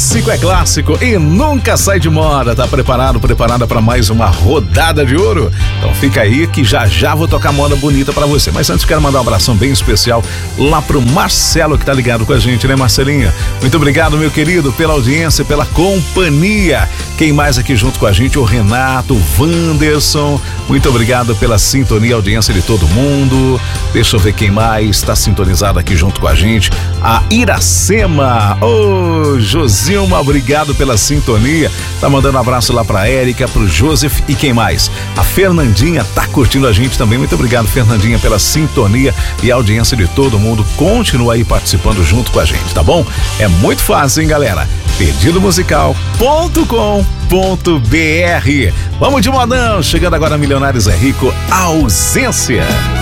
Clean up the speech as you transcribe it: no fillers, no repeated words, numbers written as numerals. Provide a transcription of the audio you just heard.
clássico é clássico e nunca sai de moda. Tá preparada para mais uma rodada de ouro? Então fica aí que já vou tocar moda bonita para você. Mas antes quero mandar um abração bem especial lá pro Marcelo que tá ligado com a gente, né, Marcelinha? Muito obrigado, meu querido, pela audiência, pela companhia. Quem mais aqui junto com a gente? O Renato, o Wanderson. Muito obrigado pela sintonia, audiência de todo mundo. Deixa eu ver quem mais está sintonizado aqui junto com a gente. A Iracema. Ô, Josilma, obrigado pela sintonia. Tá mandando um abraço lá pra Érica, pro Joseph e quem mais? A Fernandinha tá curtindo a gente também. Muito obrigado, Fernandinha, pela sintonia e audiência de todo mundo. Continua aí participando junto com a gente, tá bom? É muito fácil, hein, galera? pedidomusical.com.br. Vamos de modão. Chegando agora, Milionários é Rico, Ausência.